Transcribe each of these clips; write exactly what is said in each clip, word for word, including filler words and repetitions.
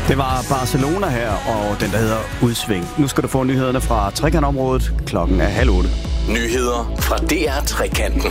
Det var Barcelona her, og den, der hedder Udsving. Nu skal du få nyhederne fra Trekantområdet. Klokken er halv otte. Nyheder fra D R Trekanten.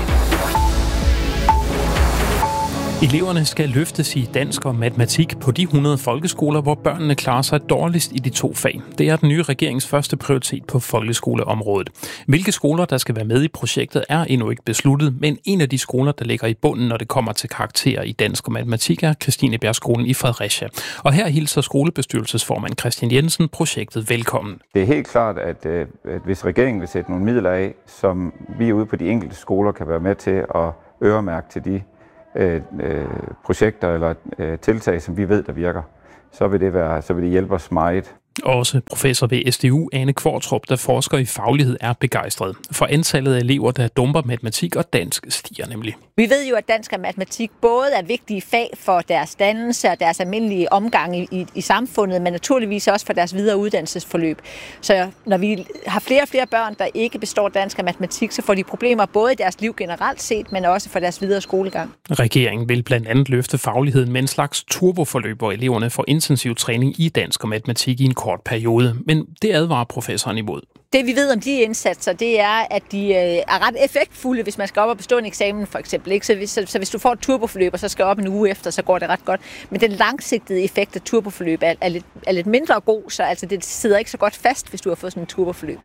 Eleverne skal løftes i dansk og matematik på de hundrede folkeskoler, hvor børnene klarer sig dårligst i de to fag. Det er den nye regerings første prioritet på folkeskoleområdet. Hvilke skoler, der skal være med i projektet, er endnu ikke besluttet, men en af de skoler, der ligger i bunden, når det kommer til karakterer i dansk og matematik, er Christinebjergskolen i Fredericia. Og her hilser skolebestyrelsesformand Christian Jensen projektet velkommen. Det er helt klart, at, at hvis regeringen vil sætte nogle midler af, som vi ude på de enkelte skoler kan være med til at øremærke til de Øh, øh, projekter eller øh, tiltag, som vi ved, der virker, så vil det, være, så vil det hjælpe os meget. Også professor ved S D U, Ane Kvartrup, der forsker i faglighed, er begejstret. For antallet af elever, der dumper matematik og dansk, stiger nemlig. Vi ved jo, at dansk og matematik både er vigtige fag for deres dannelse og deres almindelige omgang i, i, i samfundet, men naturligvis også for deres videre uddannelsesforløb. Så når vi har flere og flere børn, der ikke består dansk og matematik, så får de problemer både i deres liv generelt set, men også for deres videre skolegang. Regeringen vil blandt andet løfte fagligheden med en slags turboforløb, hvor eleverne får intensiv træning i dansk og matematik i en kort periode, men det advarer professoren imod. Det vi ved om de indsatser, det er, at de er ret effektfulde, hvis man skal op og bestå en eksamen for eksempel. Ikke? Så, hvis, så, så hvis du får et turboforløb, og så skal op en uge efter, så går det ret godt. Men den langsigtede effekt af turboforløb er, er, lidt, er lidt mindre god, så altså, det sidder ikke så godt fast, hvis du har fået sådan en turboforløb.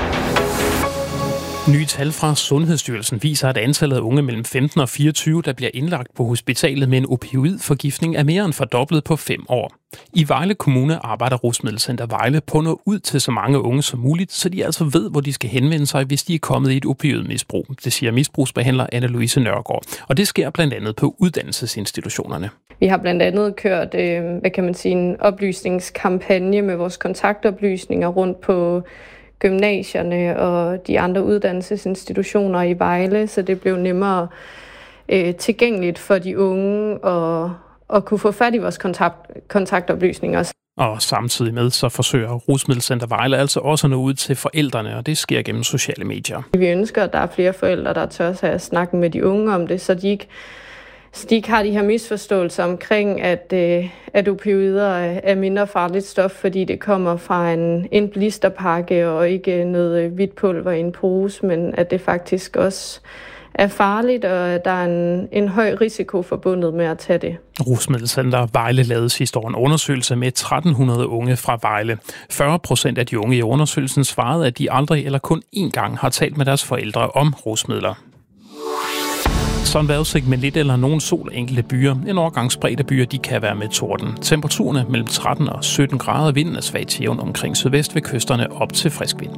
Nye tal fra Sundhedsstyrelsen viser, at antallet af unge mellem femten og fireogtyve, der bliver indlagt på hospitalet med en opioidforgiftning, er mere end fordoblet på fem år. I Vejle Kommune arbejder Rusmiddelcenter Vejle på at nå ud til så mange unge som muligt, så de altså ved, hvor de skal henvende sig, hvis de er kommet i et opioidmisbrug. Det siger misbrugsbehandler Anne-Louise Nørgaard. Og det sker blandt andet på uddannelsesinstitutionerne. Vi har blandt andet kørt, hvad kan man sige, en oplysningskampagne med vores kontaktoplysninger rundt på gymnasierne og de andre uddannelsesinstitutioner i Vejle, så det blev nemmere øh, tilgængeligt for de unge at, at kunne få fat i vores kontakt, kontaktoplysninger. Og samtidig med, så forsøger Rusmiddelcenter Vejle altså også at nå ud til forældrene, og det sker gennem sociale medier. Vi ønsker, at der er flere forældre, der tør at snakke med de unge om det, så de ikke Så de ikke har de her misforståelser omkring, at, øh, at opioider er mindre farligt stof, fordi det kommer fra en, en blisterpakke og ikke noget hvidt pulver i en pose, men at det faktisk også er farligt, og at der er en, en høj risiko forbundet med at tage det. Rusmiddelcenter Vejle lavede sidste år en undersøgelse med tretten hundrede unge fra Vejle. fyrre procent af de unge i undersøgelsen svarede, at de aldrig eller kun én gang har talt med deres forældre om rusmidler. Sådan vejrudsigt med lidt eller nogen sol enkelte byer. En overgang spredte byer, de kan være med torden. Temperaturerne mellem tretten og sytten grader, vinden er svag til jævn omkring sydvest ved kysterne op til frisk vind.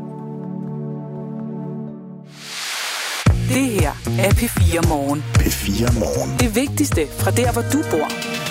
Det her er P fire Morgen. P fire Morgen. Det vigtigste fra der, hvor du bor.